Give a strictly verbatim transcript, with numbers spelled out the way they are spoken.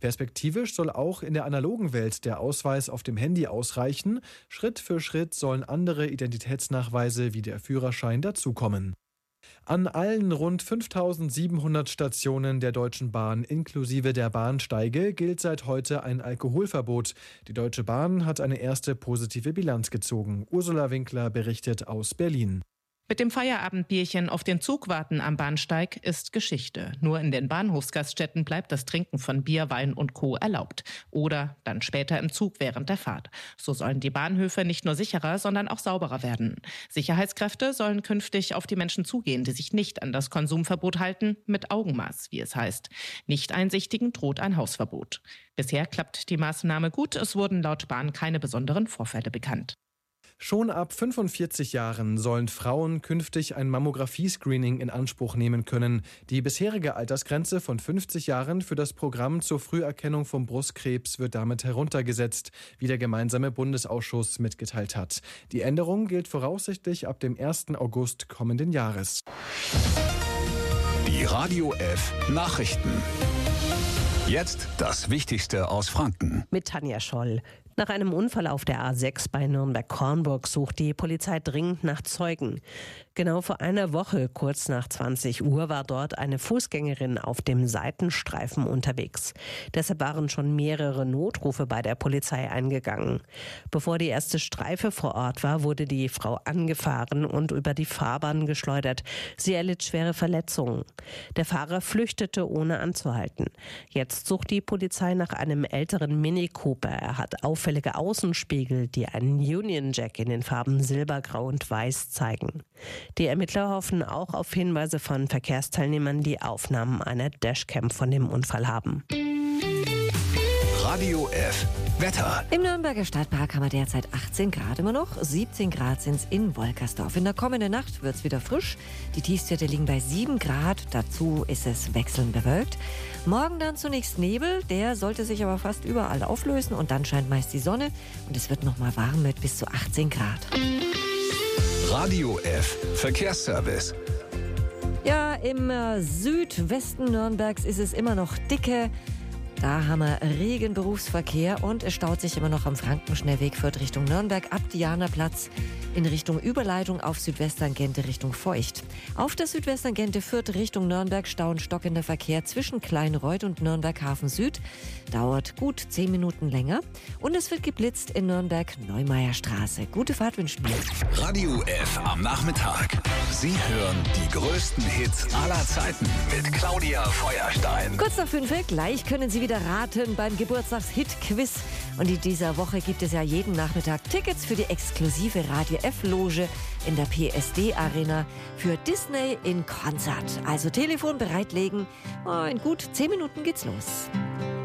Perspektivisch soll auch in der analogen Welt der Ausweis auf dem Handy ausreichen. Schritt für Schritt sollen andere Identitätsnachweise wie der Führerschein dazukommen. An allen rund fünftausendsiebenhundert Stationen der Deutschen Bahn inklusive der Bahnsteige gilt seit heute ein Alkoholverbot. Die Deutsche Bahn hat eine erste positive Bilanz gezogen. Ursula Winkler berichtet aus Berlin. Mit dem Feierabendbierchen auf den Zug warten am Bahnsteig ist Geschichte. Nur in den Bahnhofsgaststätten bleibt das Trinken von Bier, Wein und Co. erlaubt. Oder dann später im Zug während der Fahrt. So sollen die Bahnhöfe nicht nur sicherer, sondern auch sauberer werden. Sicherheitskräfte sollen künftig auf die Menschen zugehen, die sich nicht an das Konsumverbot halten, mit Augenmaß, wie es heißt. Nicht-Einsichtigen droht ein Hausverbot. Bisher klappt die Maßnahme gut. Es wurden laut Bahn keine besonderen Vorfälle bekannt. Schon ab fünfundvierzig Jahren sollen Frauen künftig ein Mammographie-Screening in Anspruch nehmen können. Die bisherige Altersgrenze von fünfzig Jahren für das Programm zur Früherkennung von Brustkrebs wird damit heruntergesetzt, wie der gemeinsame Bundesausschuss mitgeteilt hat. Die Änderung gilt voraussichtlich ab dem ersten August kommenden Jahres. Die Radio F Nachrichten. Jetzt das Wichtigste aus Franken. Mit Tanja Scholl. Nach einem Unfall auf der A sechs bei Nürnberg-Kornburg sucht die Polizei dringend nach Zeugen. Genau vor einer Woche, kurz nach zwanzig Uhr, war dort eine Fußgängerin auf dem Seitenstreifen unterwegs. Deshalb waren schon mehrere Notrufe bei der Polizei eingegangen. Bevor die erste Streife vor Ort war, wurde die Frau angefahren und über die Fahrbahn geschleudert. Sie erlitt schwere Verletzungen. Der Fahrer flüchtete, ohne anzuhalten. Jetzt sucht die Polizei nach einem älteren Mini Cooper. Er hat auffällige Außenspiegel, die einen Union Jack in den Farben Silber, Grau und Weiß zeigen. Die Ermittler hoffen auch auf Hinweise von Verkehrsteilnehmern, die Aufnahmen einer Dashcam von dem Unfall haben. Radio F Wetter. Im Nürnberger Stadtpark haben wir derzeit achtzehn Grad immer noch. siebzehn Grad sind es in Wolkersdorf. In der kommenden Nacht wird es wieder frisch. Die Tiefstwerte liegen bei sieben Grad. Dazu ist es wechselnd bewölkt. Morgen dann zunächst Nebel. Der sollte sich aber fast überall auflösen. Und dann scheint meist die Sonne. Und es wird noch mal warm mit bis zu achtzehn Grad. Radio F Verkehrsservice. Ja, im äh, Südwesten Nürnbergs ist es immer noch dicke. Da haben wir regen Berufsverkehr und es staut sich immer noch am Frankenschnellweg Fürth Richtung Nürnberg ab Dianaplatz in Richtung Überleitung auf Südwesttangente Richtung Feucht. Auf der Südwesttangente Fürth Richtung Nürnberg stauen stockender Verkehr zwischen Kleinreuth und Nürnberg Hafen Süd. Dauert gut zehn Minuten länger und es wird geblitzt in Nürnberg Neumeierstraße. Gute Fahrt wünschen wir. Radio F am Nachmittag. Sie hören die größten Hits aller Zeiten mit Claudia Feuerstein. Kurz nach fünf, gleich können Sie wieder raten beim Geburtstagshit-Quiz. Und in dieser Woche gibt es ja jeden Nachmittag Tickets für die exklusive Radio F-Loge in der P S D-Arena für Disney in Konzert. Also Telefon bereitlegen. In gut zehn Minuten geht's los.